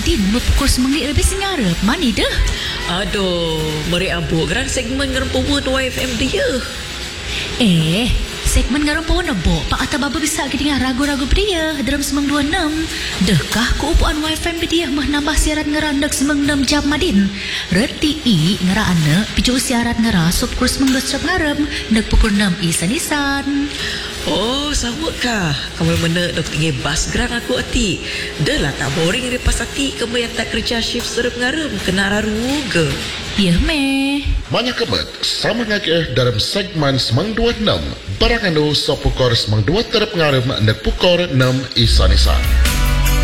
Madin mo pukul semangit lebih sengarap. Mani dah? Aduh, meri abuk geran segmen ngerempuh YFM dia. Segmen ngarang pohon nebo. Pak Atta Baba bisa kita ragu-ragu dia dalam semang 26. Dekah keupuan YFM dia mah nambah siaran ngerandak semang 6 jam Madin. Reti i ngera anak picu siaran ngera sub kurs semang 2 jam ngarem nek pukul 6 isan-isan. Oh, sama kah? Kamu mana dok tinggi bas geran aku ati. Dah lah tak boring lepas ati kamu yang tak kerja shift serap ngarem kena raruga. Ya meh. Banyak kebat, sama ngakeh dalam segmen semang 26. Barang anu sopukor semang 2 terap ngarem nek pukor 6 isan-isan.